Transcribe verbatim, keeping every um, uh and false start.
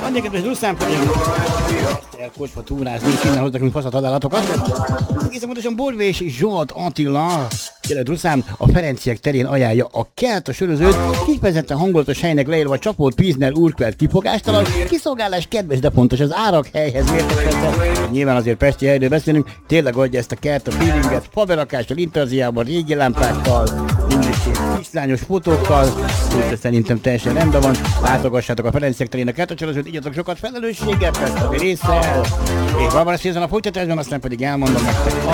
Annyi kedves Druszám pedig elkocsva túrázni, és innen hozzak, mint faszat adállatokat. Egészen pontosan Borvés Zsolt Attila, kérlek Druszám, a Ferenciek terén ajánlja a kelt a sörözőt, kifejezetten hangulatos helynek leírva csapott Pilsner Urquell kifogástalan, kiszolgálás kedves, de pontos az árak helyhez mértékletben. Nyilván azért pesti helyről beszélünk, tényleg adja ezt a kert a feelinget, faverakással, intarziában, régi lámpákkal, kislányos fotókkal, úgyhogy szerintem teljesen rendben van. Látogassátok a Ferenciek terén a kert a sörözőt, igyatok sokat felelősséggel, persze, résszel, és valami lesz ezen a folytatásban, aztán pedig elmondom nektek